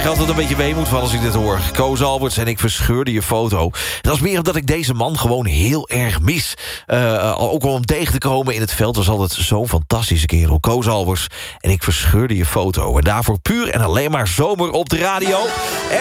krijg altijd een beetje weemoed van als ik dit hoor. Koos Alberts en ik verscheurde je foto. Dat is meer omdat ik deze man gewoon heel erg mis. Ook om hem tegen te komen in het veld was altijd zo'n fantastische kerel. Koos Alberts en ik verscheurde je foto. En daarvoor puur en alleen maar zomer op de radio.